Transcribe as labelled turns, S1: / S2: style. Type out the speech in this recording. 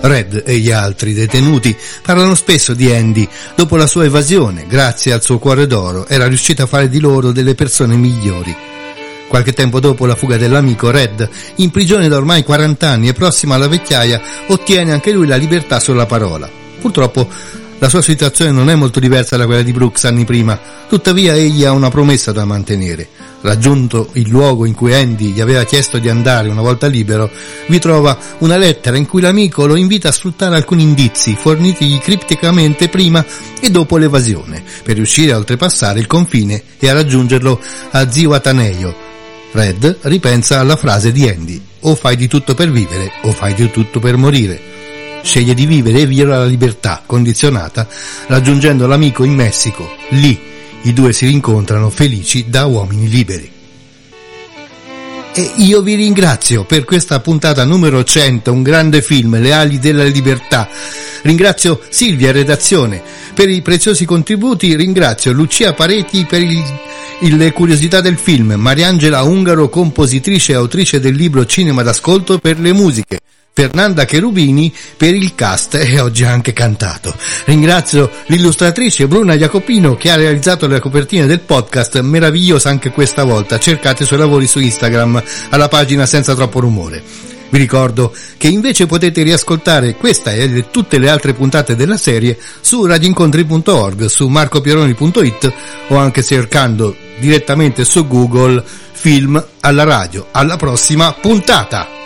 S1: Red e gli altri detenuti parlano spesso di Andy. Dopo la sua evasione, grazie al suo cuore d'oro, era riuscito a fare di loro delle persone migliori. Qualche tempo dopo la fuga dell'amico, Red, in prigione da ormai 40 anni e prossimo alla vecchiaia, ottiene anche lui la libertà sulla parola. Purtroppo la sua situazione non è molto diversa da quella di Brooks anni prima, tuttavia egli ha una promessa da mantenere. Raggiunto il luogo in cui Andy gli aveva chiesto di andare una volta libero, vi trova una lettera in cui l'amico lo invita a sfruttare alcuni indizi fornitigli cripticamente prima e dopo l'evasione, per riuscire a oltrepassare il confine e a raggiungerlo a Zihuatanejo. Red ripensa alla frase di Andy: o fai di tutto per vivere o fai di tutto per morire. Sceglie di vivere e viola la libertà condizionata, raggiungendo l'amico in Messico. Lì i due si rincontrano felici da uomini liberi. E io vi ringrazio per questa puntata numero 100, un grande film, Le ali della libertà. Ringrazio Silvia, redazione, per i preziosi contributi. Ringrazio Lucia Pareti per le curiosità del film, Mariangela Ungaro, compositrice e autrice del libro Cinema d'ascolto, per le musiche, Fernanda Cherubini per il cast e oggi ha anche cantato. Ringrazio l'illustratrice Bruna Jacopino che ha realizzato la copertina del podcast, meravigliosa anche questa volta. Cercate i suoi lavori su Instagram alla pagina Senza Troppo Rumore. Vi ricordo che invece potete riascoltare questa e tutte le altre puntate della serie su radioincontri.org, su marcopieroni.it o anche cercando direttamente su Google Film alla radio. Alla prossima puntata!